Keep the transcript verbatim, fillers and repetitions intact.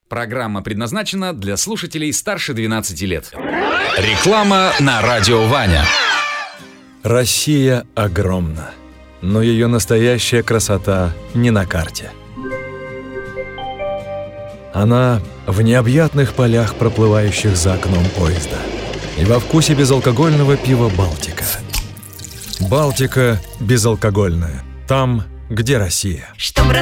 Программа предназначена для слушателей старше двенадцати лет. Реклама на радио Ваня. Россия огромна, но ее настоящая красота не на карте. Она в необъятных полях, проплывающих за окном поезда, и во вкусе безалкогольного пива «Балтика». «Балтика» безалкогольная. Там, где Россия. Чтоб